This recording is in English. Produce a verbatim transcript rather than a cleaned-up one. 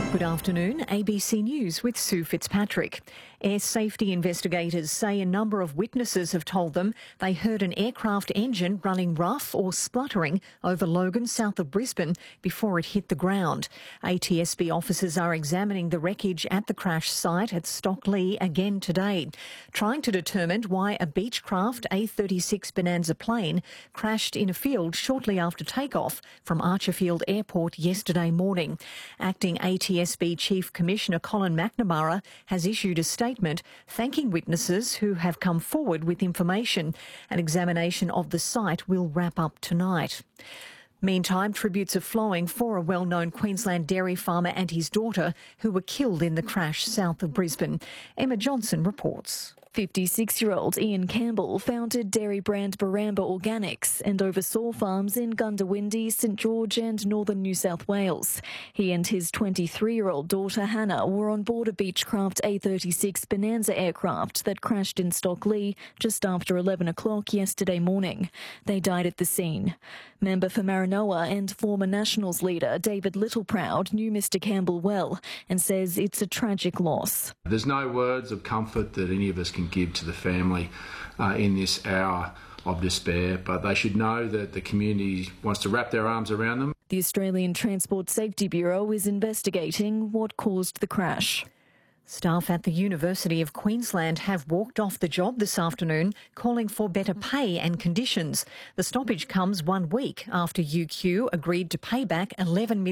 Good afternoon, A B C News with Sue Fitzpatrick. Air safety investigators say a number of witnesses have told them they heard an aircraft engine running rough or spluttering over Logan, south of Brisbane, before it hit the ground. A T S B officers are examining the wreckage at the crash site at Stockley again today, trying to determine why a Beechcraft A thirty-six Bonanza plane crashed in a field shortly after takeoff from Archerfield Airport yesterday morning. Acting A T S B Chief Commissioner Colin McNamara has issued a statement thanking witnesses who have come forward with information. An examination of the site will wrap up tonight. Meantime, tributes are flowing for a well-known Queensland dairy farmer and his daughter who were killed in the crash south of Brisbane. Emma Johnson reports. fifty-six-year-old Ian Campbell founded dairy brand Baramba Organics and oversaw farms in Gundawindi, St George and northern New South Wales. He and his twenty-three-year-old daughter Hannah were on board a Beechcraft A thirty-six Bonanza aircraft that crashed in Stockley just after eleven o'clock yesterday morning. They died at the scene. Member for Maranoa and former Nationals leader David Littleproud knew Mr Campbell well and says it's a tragic loss. There's no words of comfort that any of us can give to the family uh, in this hour of despair, but they should know that the community wants to wrap their arms around them. The Australian Transport Safety Bureau is investigating what caused the crash. Staff at the University of Queensland have walked off the job this afternoon, calling for better pay and conditions. The stoppage comes one week after U Q agreed to pay back eleven million dollars